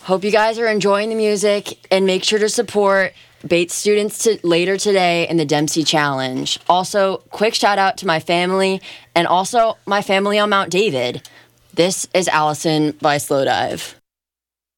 Hope you guys are enjoying the music, and make sure to support Bates students later today in the Dempsey Challenge. Also, quick shout out to my family and also my family on Mount David. This is Allison by Slowdive.